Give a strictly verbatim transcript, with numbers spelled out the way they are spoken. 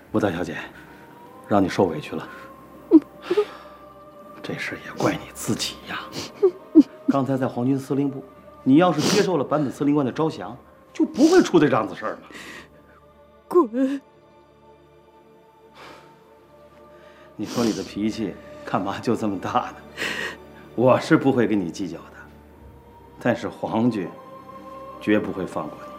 吴大小姐，让你受委屈了。这事也怪你自己呀！刚才在皇军司令部，你要是接受了坂本司令官的招降，就不会出这档子事儿了。 滚！ 你说你的脾气干嘛就这么大呢？我是不会跟你计较的，但是皇军绝不会放过你。